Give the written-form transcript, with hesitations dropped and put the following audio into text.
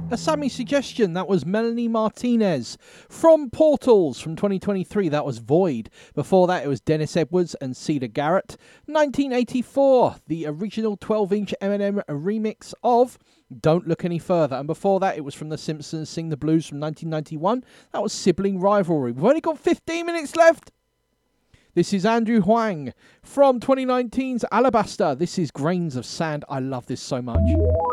A Sammy suggestion, that was Melanie Martinez. From Portals from 2023, that was Void. Before that, it was Dennis Edwards and Cedar Garrett. 1984, the original 12-inch Eminem remix of Don't Look Any Further. And before that, it was from The Simpsons, Sing the Blues from 1991. That was Sibling Rivalry. We've only got 15 minutes left. This is Andrew Huang from 2019's Alabaster. This is Grains of Sand. I love this so much.